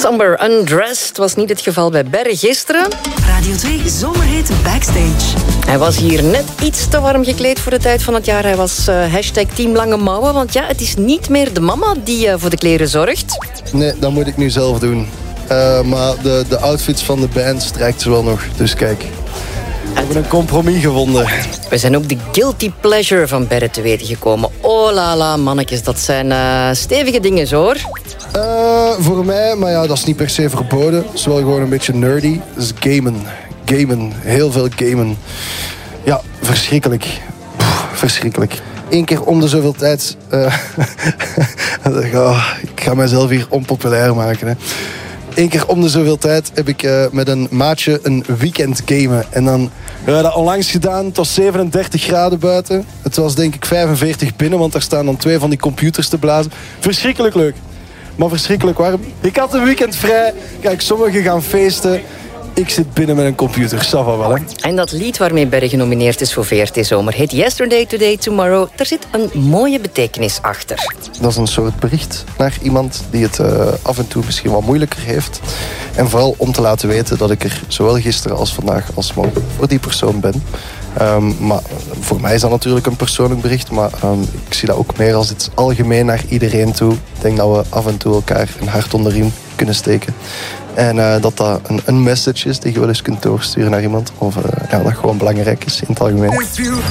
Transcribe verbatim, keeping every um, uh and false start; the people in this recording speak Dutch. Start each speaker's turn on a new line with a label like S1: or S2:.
S1: Somber Undressed was niet het geval bij Berre gisteren.
S2: Radio twee Zomerhit Backstage.
S1: Hij was hier net iets te warm gekleed voor de tijd van het jaar. Hij was uh, hashtag Team Lange Mouwen. Want ja, het is niet meer de mama die uh, voor de kleren zorgt.
S3: Nee, dat moet ik nu zelf doen. Uh, maar de, de outfits van de band strijkt ze wel nog. Dus kijk, we hebben een compromis gevonden.
S1: We zijn ook de guilty pleasure van Berre te weten gekomen. Oh la la, mannetjes, dat zijn uh, stevige dingen, hoor.
S3: Uh, voor mij, maar ja, dat is niet per se verboden. Het is wel gewoon een beetje nerdy. Dat is gamen. Gamen. Heel veel gamen. Ja, verschrikkelijk. Pff, verschrikkelijk. Eén keer om de zoveel tijd... Uh, oh, ik ga mezelf hier onpopulair maken, hè. Eén keer om de zoveel tijd heb ik uh, met een maatje een weekend gamen. En dan hebben we dat onlangs gedaan. Het was zevenendertig graden buiten. Het was denk ik vijfenveertig binnen, want daar staan dan twee van die computers te blazen. Verschrikkelijk leuk. Maar verschrikkelijk warm. Ik had een weekend vrij. Kijk, sommigen gaan feesten. Ik zit binnen met een computer. Sava wel, hè.
S1: En dat lied waarmee Berre genomineerd is voor V R T Zomer heet Yesterday, Today, Tomorrow. Daar zit een mooie betekenis achter.
S3: Dat is een soort bericht naar iemand die het uh, af en toe misschien wat moeilijker heeft. En vooral om te laten weten dat ik er zowel gisteren als vandaag als morgen voor die persoon ben. Um, maar voor mij is dat natuurlijk een persoonlijk bericht. Maar um, ik zie dat ook meer als iets algemeen naar iedereen toe. Ik denk dat we af en toe elkaar een hart onder de riem kunnen steken. En uh, dat dat een, een message is die je wel eens kunt doorsturen naar iemand. Of uh, ja, dat gewoon belangrijk is in het algemeen.